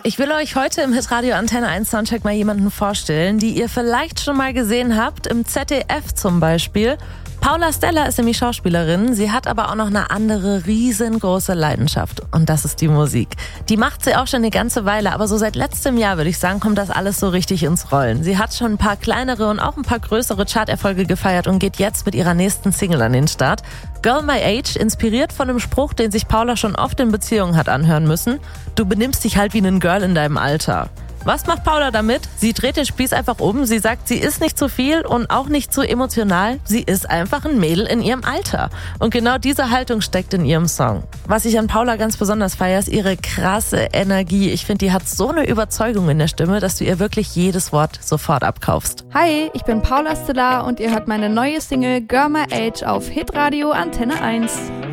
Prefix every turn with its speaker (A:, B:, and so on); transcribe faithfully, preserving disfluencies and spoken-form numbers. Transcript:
A: Ich will euch heute im Hitradio Antenne eins Soundcheck mal jemanden vorstellen, die ihr vielleicht schon mal gesehen habt, im Z D F zum Beispiel. Paula Stella ist nämlich Schauspielerin, sie hat aber auch noch eine andere riesengroße Leidenschaft und das ist die Musik. Die macht sie auch schon eine ganze Weile, aber so seit letztem Jahr, würde ich sagen, kommt das alles so richtig ins Rollen. Sie hat schon ein paar kleinere und auch ein paar größere Charterfolge gefeiert und geht jetzt mit ihrer nächsten Single an den Start. Girl My Age, inspiriert von einem Spruch, den sich Paula schon oft in Beziehungen hat anhören müssen. Du benimmst dich halt wie ein Girl in deinem Alter. Was macht Paula damit? Sie dreht den Spieß einfach um. Sie sagt, sie ist nicht zu viel und auch nicht zu emotional. Sie ist einfach ein Mädel in ihrem Alter. Und genau diese Haltung steckt in ihrem Song. Was ich an Paula ganz besonders feiere, ist ihre krasse Energie. Ich finde, die hat so eine Überzeugung in der Stimme, dass du ihr wirklich jedes Wort sofort abkaufst.
B: Hi, ich bin Paula Stella und ihr hört meine neue Single Girl My Age auf Hitradio Antenne eins.